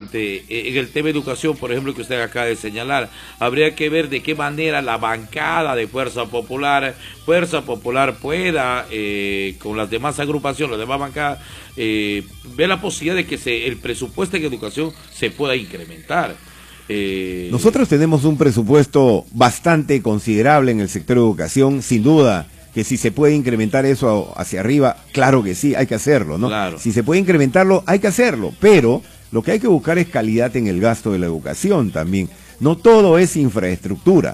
importante en el tema de educación, por ejemplo, que usted acaba de señalar. Habría que ver de qué manera la bancada de Fuerza Popular pueda, con las demás agrupaciones, las demás bancadas, ver la posibilidad de que el presupuesto en educación se pueda incrementar. Nosotros tenemos un presupuesto bastante considerable en el sector de educación, sin duda. Que si se puede incrementar eso hacia arriba, claro que sí, hay que hacerlo, ¿no? Claro. Si se puede incrementarlo, hay que hacerlo, pero lo que hay que buscar es calidad en el gasto de la educación también. No todo es infraestructura,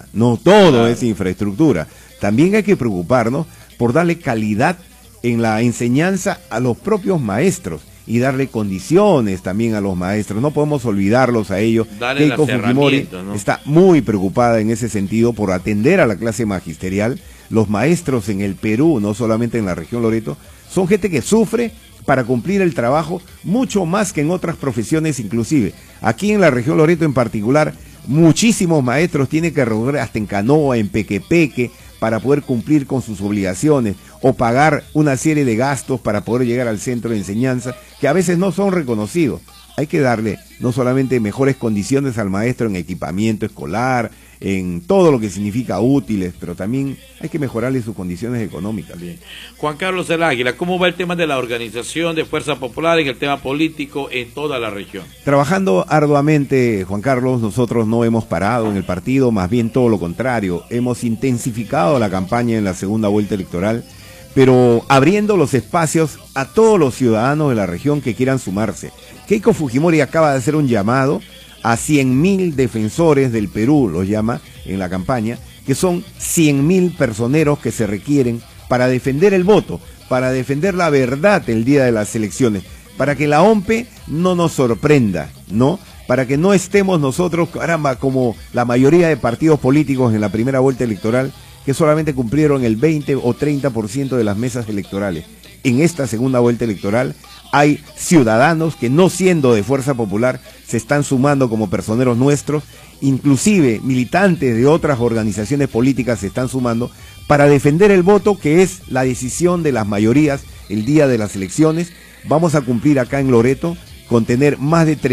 es infraestructura. También hay que preocuparnos por darle calidad en la enseñanza a los propios maestros y darle condiciones también a los maestros. No podemos olvidarlos a ellos. Keiko Fujimori, ¿no? Está muy preocupada en ese sentido por atender a la clase magisterial. Los maestros en el Perú, no solamente en la región Loreto, son gente que sufre para cumplir el trabajo mucho más que en otras profesiones inclusive. Aquí en la región Loreto en particular, muchísimos maestros tienen que recorrer hasta en canoa, en pequepeque, para poder cumplir con sus obligaciones o pagar una serie de gastos para poder llegar al centro de enseñanza que a veces no son reconocidos. Hay que darle no solamente mejores condiciones al maestro en equipamiento escolar, en todo lo que significa útiles, pero también hay que mejorarle sus condiciones económicas. Bien. Juan Carlos del Águila, ¿cómo va el tema de la organización de Fuerza Popular en el tema político en toda la región? Trabajando arduamente, Juan Carlos, nosotros no hemos parado en el partido, más bien todo lo contrario, hemos intensificado la campaña en la segunda vuelta electoral, pero abriendo los espacios a todos los ciudadanos de la región que quieran sumarse. Keiko Fujimori acaba de hacer un llamado a 100.000 defensores del Perú, los llama en la campaña, que son 100.000 personeros que se requieren para defender el voto, para defender la verdad el día de las elecciones, para que la OMPE no nos sorprenda, ¿no? Para que no estemos nosotros, caramba, como la mayoría de partidos políticos en la primera vuelta electoral, que solamente cumplieron el 20 o 30% de las mesas electorales. En esta segunda vuelta electoral hay ciudadanos que, no siendo de Fuerza Popular, se están sumando como personeros nuestros, inclusive militantes de otras organizaciones políticas se están sumando para defender el voto, que es la decisión de las mayorías el día de las elecciones. Vamos a cumplir acá en Loreto con tener más de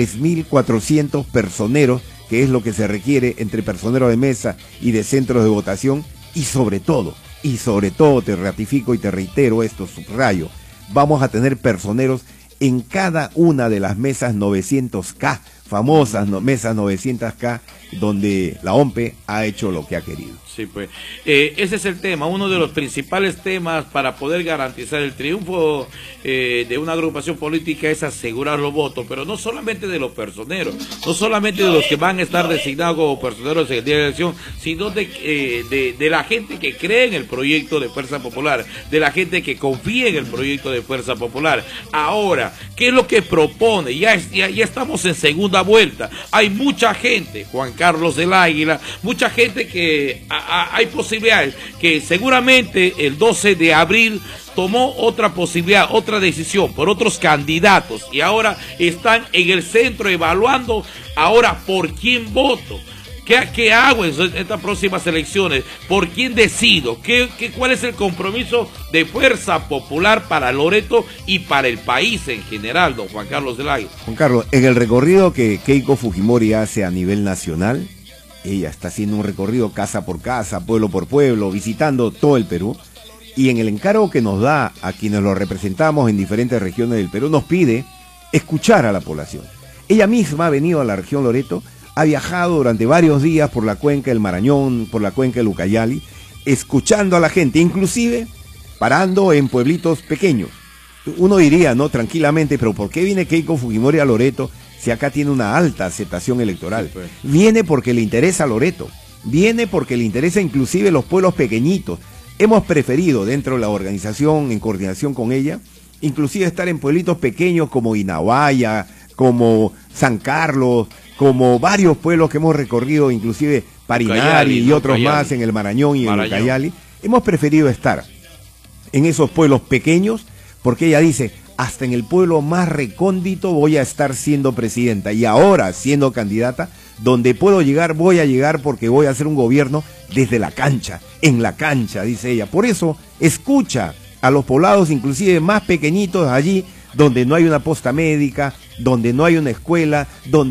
3.400 personeros, que es lo que se requiere entre personeros de mesa y de centros de votación, y sobre todo, te ratifico y te reitero esto, subrayo, vamos a tener personeros en cada una de las mesas 900K, famosas mesas 900K, donde la OMPE ha hecho lo que ha querido. Sí, pues, ese es el tema, uno de los principales temas para poder garantizar el triunfo de una agrupación política es asegurar los votos, pero no solamente de los personeros, no solamente de los que van a estar designados como personeros en el día de la elección, sino de la gente que cree en el proyecto de Fuerza Popular, de la gente que confía en el proyecto de Fuerza Popular. Ahora, ¿qué es lo que propone? Ya estamos en segunda vuelta, hay mucha gente, Juan Carlos del Águila, mucha gente que hay posibilidades que seguramente el 12 de abril tomó otra posibilidad, otra decisión por otros candidatos y ahora están en el centro evaluando ahora por quién voto. ¿Qué hago en estas próximas elecciones? ¿Por quién decido? ¿Cuál es el compromiso de Fuerza Popular para Loreto y para el país en general, don Juan Carlos del Águila? Juan Carlos, en el recorrido que Keiko Fujimori hace a nivel nacional, ella está haciendo un recorrido casa por casa, pueblo por pueblo, visitando todo el Perú, y en el encargo que nos da a quienes lo representamos en diferentes regiones del Perú, nos pide escuchar a la población. Ella misma ha venido a la región Loreto, ha viajado durante varios días por la cuenca del Marañón, por la cuenca del Ucayali, escuchando a la gente, inclusive parando en pueblitos pequeños. Uno diría, ¿no?, tranquilamente, pero ¿por qué viene Keiko Fujimori a Loreto si acá tiene una alta aceptación electoral? Sí, pues. Viene porque le interesa Loreto, viene porque le interesa inclusive los pueblos pequeñitos. Hemos preferido dentro de la organización, en coordinación con ella, inclusive estar en pueblitos pequeños como Inahuaya, como San Carlos, como varios pueblos que hemos recorrido, inclusive Parinari y otros más en el Marañón y en el Ucayali. Hemos preferido estar en esos pueblos pequeños porque ella dice, hasta en el pueblo más recóndito voy a estar siendo presidenta y ahora siendo candidata, donde puedo llegar, voy a llegar porque voy a hacer un gobierno desde la cancha, en la cancha, dice ella. Por eso escucha a los poblados inclusive más pequeñitos allí, donde no hay una posta médica, donde no hay una escuela, donde